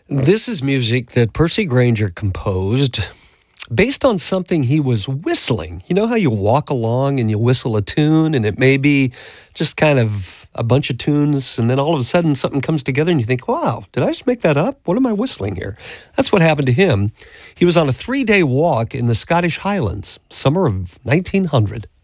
This is music that Percy Grainger composed based on something he was whistling. You know how you walk along and you whistle a tune, and it may be just kind of a bunch of tunes, and then all of a sudden something comes together and you think, wow, did I just make that up? What am I whistling here? That's what happened to him. He was on a 3-day walk in the Scottish Highlands, summer of 1900.